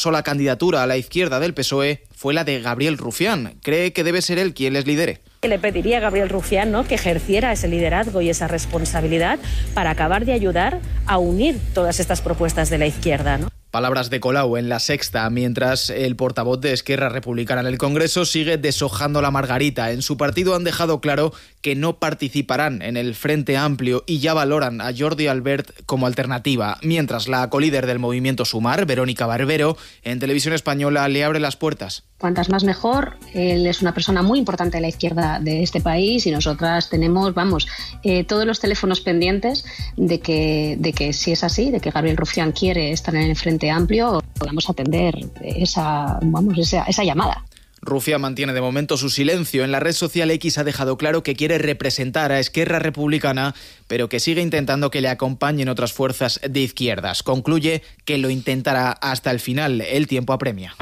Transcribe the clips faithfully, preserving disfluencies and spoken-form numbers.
sola candidatura a la izquierda del P S O E fue la de Gabriel Rufián. Cree que debe ser él quien les lidere. Le pediría a Gabriel Rufián, ¿no?, que ejerciera ese liderazgo y esa responsabilidad para acabar de ayudar a unir todas estas propuestas de la izquierda, ¿no? Palabras de Colau en La Sexta, mientras el portavoz de Esquerra Republicana en el Congreso sigue deshojando la margarita. En su partido han dejado claro que no participarán en el Frente Amplio y ya valoran a Jordi Albert como alternativa, mientras la colíder del movimiento Sumar, Verónica Barbero, en Televisión Española le abre las puertas. Cuantas más mejor. Él es una persona muy importante de la izquierda de este país y nosotras tenemos, vamos, eh, todos los teléfonos pendientes de que, de que si es así, de que Gabriel Rufián quiere estar en el Frente Amplio, podamos atender esa, vamos, esa, esa llamada. Rufián mantiene de momento su silencio. En la red social X ha dejado claro que quiere representar a Esquerra Republicana, pero que sigue intentando que le acompañen otras fuerzas de izquierdas. Concluye que lo intentará hasta el final. El tiempo apremia.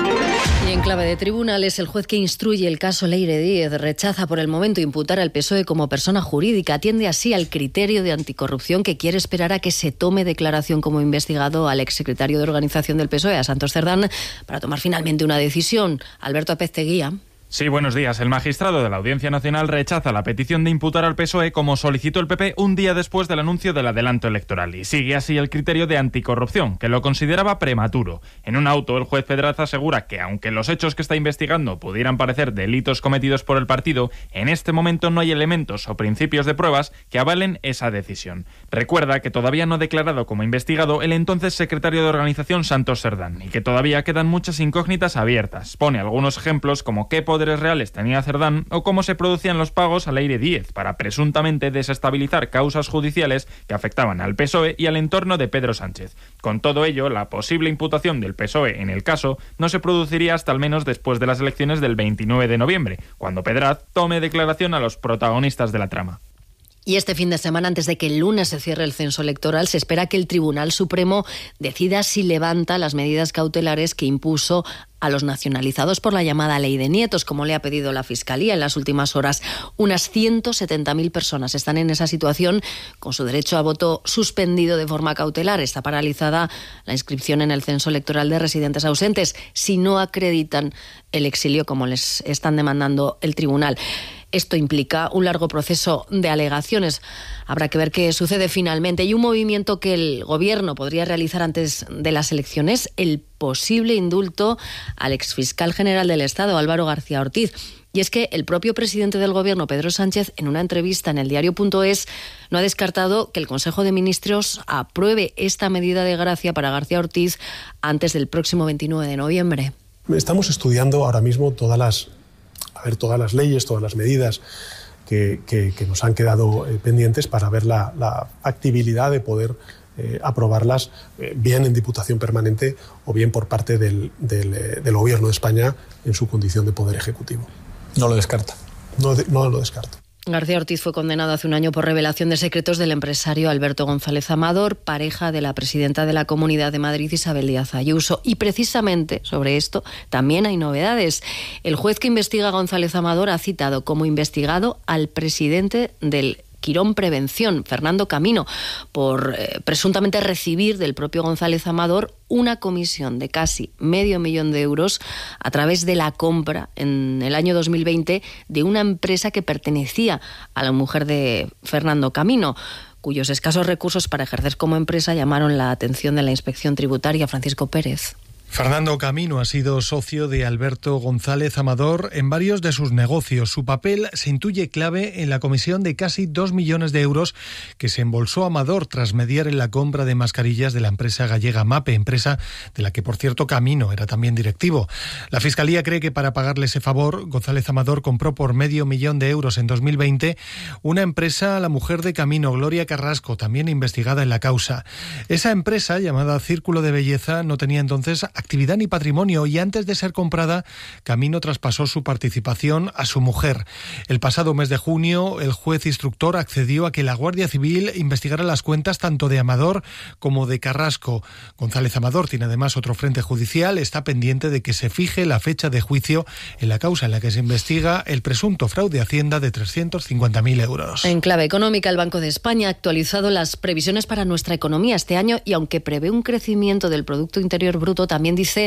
Y en clave de tribunales, el juez que instruye el caso Leire Díez rechaza por el momento imputar al P S O E como persona jurídica. Atiende así al criterio de anticorrupción que quiere esperar a que se tome declaración como investigado al exsecretario de organización del P S O E, a Santos Cerdán, para tomar finalmente una decisión. Alberto Apezteguía. Sí, buenos días. El magistrado de la Audiencia Nacional rechaza la petición de imputar al P S O E como solicitó el P P un día después del anuncio del adelanto electoral y sigue así el criterio de anticorrupción, que lo consideraba prematuro. En un auto, el juez Pedraza asegura que aunque los hechos que está investigando pudieran parecer delitos cometidos por el partido, en este momento no hay elementos o principios de pruebas que avalen esa decisión. Recuerda que todavía no ha declarado como investigado el entonces secretario de organización Santos Cerdán y que todavía quedan muchas incógnitas abiertas. Pone algunos ejemplos como qué poderes reales tenía Cerdán o cómo se producían los pagos a Leire Díez para presuntamente desestabilizar causas judiciales que afectaban al P S O E y al entorno de Pedro Sánchez. Con todo ello, la posible imputación del P S O E en el caso no se produciría hasta al menos después de las elecciones del veintinueve de noviembre, cuando Pedraz tome declaración a los protagonistas de la trama. Y este fin de semana, antes de que el lunes se cierre el censo electoral, se espera que el Tribunal Supremo decida si levanta las medidas cautelares que impuso a los nacionalizados por la llamada Ley de Nietos, como le ha pedido la Fiscalía en las últimas horas. Unas ciento setenta mil personas están en esa situación con su derecho a voto suspendido de forma cautelar. Está paralizada la inscripción en el censo electoral de residentes ausentes si no acreditan el exilio, como les están demandando el tribunal. Esto implica un largo proceso de alegaciones. Habrá que ver qué sucede finalmente. Y un movimiento que el Gobierno podría realizar antes de las elecciones, el posible indulto al exfiscal general del Estado, Álvaro García Ortiz. Y es que el propio presidente del Gobierno, Pedro Sánchez, en una entrevista en el diario punto es, no ha descartado que el Consejo de Ministros apruebe esta medida de gracia para García Ortiz antes del próximo veintinueve de noviembre. Estamos estudiando ahora mismo todas las, a ver, todas las leyes, todas las medidas que, que, que nos han quedado eh, pendientes para ver la, la factibilidad de poder eh, aprobarlas eh, bien en Diputación Permanente o bien por parte del, del, eh, del Gobierno de España en su condición de Poder Ejecutivo. No lo descarta. No, de, no lo descarto. García Ortiz fue condenado hace un año por revelación de secretos del empresario Alberto González Amador, pareja de la presidenta de la Comunidad de Madrid, Isabel Díaz Ayuso. Y precisamente sobre esto también hay novedades. El juez que investiga a González Amador ha citado como investigado al presidente del Quirón Prevención, Fernando Camino, por eh, presuntamente recibir del propio González Amador una comisión de casi medio millón de euros a través de la compra en el año dos mil veinte de una empresa que pertenecía a la mujer de Fernando Camino, cuyos escasos recursos para ejercer como empresa llamaron la atención de la Inspección Tributaria. Francisco Pérez. Fernando Camino ha sido socio de Alberto González Amador en varios de sus negocios. Su papel se intuye clave en la comisión de casi dos millones de euros que se embolsó Amador tras mediar en la compra de mascarillas de la empresa gallega MAPE, empresa de la que, por cierto, Camino era también directivo. La Fiscalía cree que para pagarle ese favor, González Amador compró por medio millón de euros en dos mil veinte una empresa a la mujer de Camino, Gloria Carrasco, también investigada en la causa. Esa empresa, llamada Círculo de Belleza, no tenía entonces actividad ni patrimonio y antes de ser comprada, Camino traspasó su participación a su mujer. El pasado mes de junio, el juez instructor accedió a que la Guardia Civil investigara las cuentas tanto de Amador como de Carrasco. González Amador tiene además otro frente judicial, está pendiente de que se fije la fecha de juicio en la causa en la que se investiga el presunto fraude a Hacienda de trescientos cincuenta mil euros. En clave económica, el Banco de España ha actualizado las previsiones para nuestra economía este año y aunque prevé un crecimiento del Producto Interior Bruto, también dice